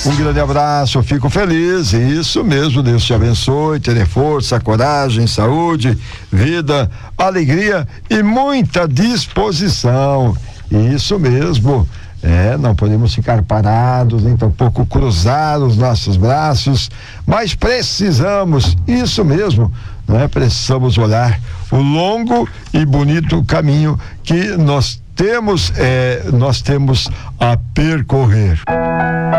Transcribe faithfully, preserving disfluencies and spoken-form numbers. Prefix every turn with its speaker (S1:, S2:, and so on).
S1: Um grande abraço, fico feliz, isso mesmo, Deus te abençoe, te dê força, coragem, saúde, vida, alegria e muita disposição, isso mesmo. É, não podemos ficar parados, nem tampouco cruzar os nossos braços, mas precisamos, isso mesmo, né? Precisamos olhar o longo e bonito caminho que nós temos, é, nós temos a percorrer.